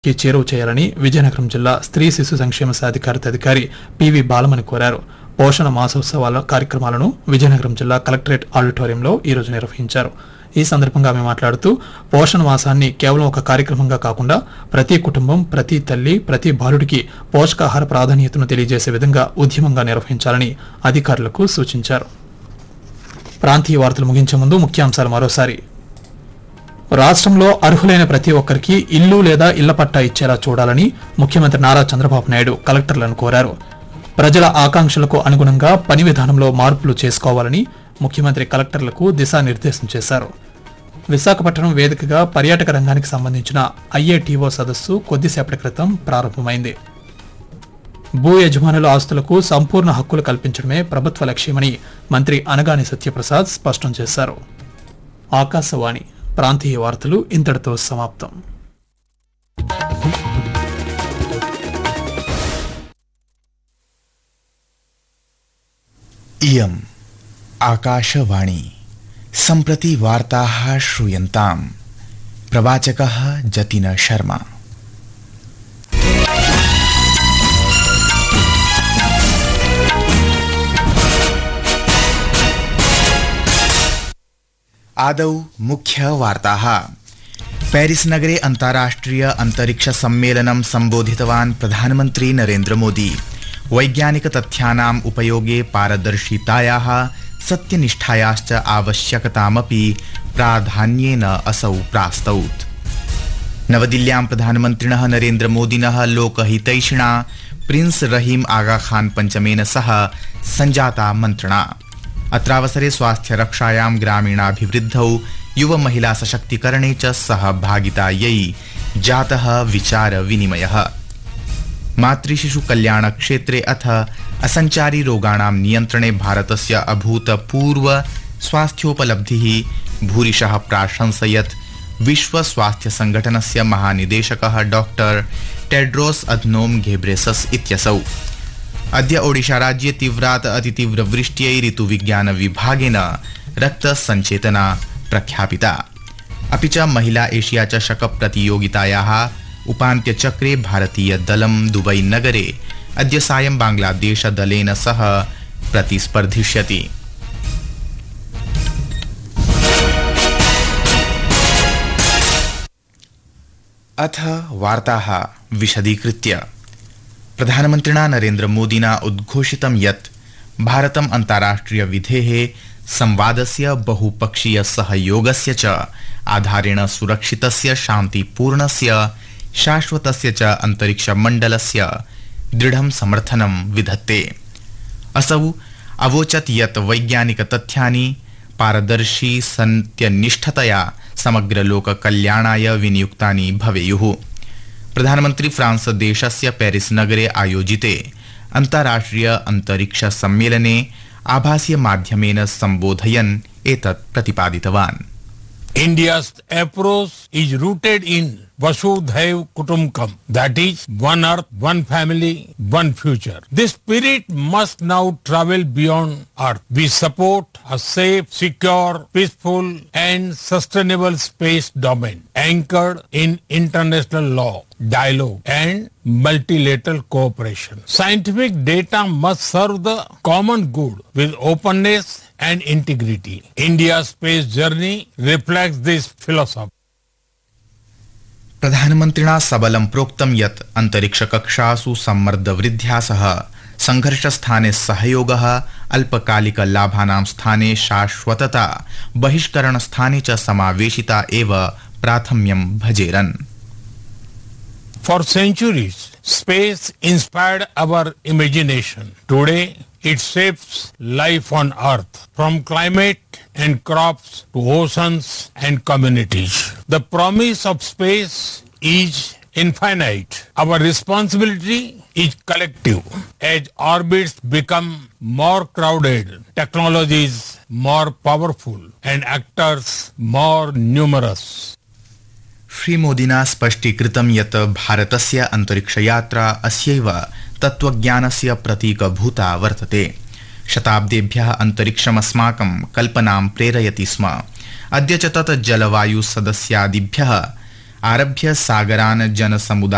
కి చేరువ చేయాలని విజయనగరం జిల్లా స్త్రీ శిశు సంక్షేమ శాఖాధికారి అధికారి పివి బాలమణి కోరారు. పోషణ మాసోత్సవాల కార్యక్రమాలను విజయనగరం జిల్లా కలెక్టరేట్ ఆడిటోరియంలో ఈ రోజు నిర్వహించారు. ఈ సందర్భంగా ఆమె మాట్లాడుతూ పోషణ మాసాన్ని కేవలం ఒక కార్యక్రమంగా కాకుండా ప్రతి కుటుంబం, ప్రతి తల్లి, ప్రతి బాలుడికి పోషకాహార ప్రాధాన్యతను తెలియజేసే విధంగా ఉద్యమంగా నిర్వహించాలని అధికారులకు సూచించారు. ప్రాంతీయ వార్తలు ముగించే ముందు ముఖ్యాంశాలు మరోసారి. రాష్ట్రంలో అర్హులైన ప్రతి ఒక్కరికి ఇల్లు లేదా ఇళ్ల పట్టా ఇచ్చేలా చూడాలని ముఖ్యమంత్రి నారా చంద్రబాబు నాయుడు కలెక్టర్లను కోరారు. ప్రజల ఆకాంక్షలకు అనుగుణంగా పని విధానంలో మార్పులు చేసుకోవాలని ముఖ్యమంత్రి కలెక్టర్లకు దిశానిర్దేశం చేశారు. విశాఖపట్నం వేదికగా పర్యాటక రంగానికి సంబంధించిన ఐఏటీఓ సదస్సు కొద్దిసేపటి క్రితం ప్రారంభమైంది. భూ యజమానుల ఆస్తులకు సంపూర్ణ హక్కులు కల్పించడమే ప్రభుత్వ లక్ష్యమని మంత్రి అనగాని సత్యప్రసాద్ స్పష్టం చేశారు. ఆకాశవాణి ప్రాంతీయ వార్తలు ఇంతటితో సమాప్తం. इयम् आकाशवाणी सम्प्रति वार्ताः श्रूयन्ताम्. प्रवाचकः जतिन शर्मा. आदौ मुख्य वार्ताः. पेरिस नगरे अन्ताराष्ट्रिय अंतरिक्ष सम्मेलनं सम्बोधितवान् प्रधानमन्त्री नरेन्द्र मोदी. वैज्ञानिक तथ्यानाम् उपयोगे पारदर्शितायाः सत्यनिष्ठायाश्च आवश्यकतामपि प्राधान्येन असौ प्रास्तौत्. नवदिल्ल्यां प्रधानमन्त्रिणः नरेन्द्र मोदिनः लोकहितैषिणा प्रिंस रहीम आगा खान पंचमेन सह सञ्जाता मन्त्रणा. अत्रावसरे स्वास्थ्य रक्षायां ग्रामीणाभिवृद्धौ युव महिला सशक्तिकरणे च सहभागितायै जातः विचार विनिमयः. मातृशिशु कल्याण क्षेत्रे अथ असञ्चारी रोगाणां नियन्त्रणे भारतस्य अभूतपूर्व स्वास्थ्योपलब्धिः भूरिशः प्राशंसयत् विश्व स्वास्थ्य संघटनस्य महानिदेशकः डॉक्टर टेड्रोस अधनोम घेब्रेसस इत्यसौ. अद्य ओडिशा राज्ये तीव्रात् अतितीव्रवृष्ट्यै ऋतुविज्ञान विभागेन रक्तसञ्चेतना प्रख्यापिता. अपि च महिला एशिया चषक प्रतियोगितायाः उपान्त्यचक्रे भारतीय दलं दुबई नगरे अद्य सायं बांग्लादेश दलेन सह प्रतिस्पर्धिष्यति. अथ वार्ताः विशदीकृत्य. प्रधानमन्त्रिणा नरेन्द्र मोदिना उद्घोषितं यत् भारतम् अन्ताराष्ट्रिय विधेः संवादस्य बहुपक्षीय सहयोगस्य च आधारेण सुरक्षितस्य शान्तिपूर्णस्य शाश्वतस्य च अंतरिक्ष मण्डलस्य दृढं समर्थनं विधत्ते. असौ अवोचत् यत् वैज्ञानिक तथ्यानि पारदर्शी सत्यनिष्ठतया समग्र लोक कल्याणाय विनियुक्तानि भवेयुः. प्रधानमन्त्री फ्रांस देशस्य पेरिस नगरे आयोजिते अन्ताराष्ट्रिय अंतरिक्ष सम्मेलने आभासीय माध्यमेन सम्बोधयन् एतत् प्रतिपादितवान्. India's approach is rooted in Vasudhaiv Kutumbakam, that is, one earth, one family, one future. This spirit must now travel beyond earth. We support a safe, secure, peaceful and sustainable space domain anchored in international law, dialogue and multilateral cooperation. Scientific data must serve the common good with openness and integrity. India's space journey reflects this philosophy. प्रधानमन्त्रिणा सबलं प्रोक्तं यत् अन्तरिक्षकक्षासु सम्मर्दवृद्ध्या सह संघर्षस्थाने सहयोगः, अल्पकालिकलाभानां स्थाने शाश्वतता, बहिष्करणस्थाने च समावेशिता एव प्राथम्यं भजेरन्. For centuries, space inspired our imagination. Today, it shapes life on Earth, from climate and crops to oceans and communities. The promise of space is infinite. Our responsibility is collective. As orbits become more crowded, technologies more powerful, and actors more numerous. श्रीमोदिना स्पष्टीकृतं यत् भारतस्य अन्तरिक्षयात्रा अस्यैव तत्त्वज्ञानस्य प्रतीकभूता वर्तते. शताब्देभ्यः अन्तरिक्षमस्माकं कल्पनां प्रेरयति स्म. अद्य च तत् जलवायु सदस्यादिभ्यः आरभ्य सागरान् जनसमुदाय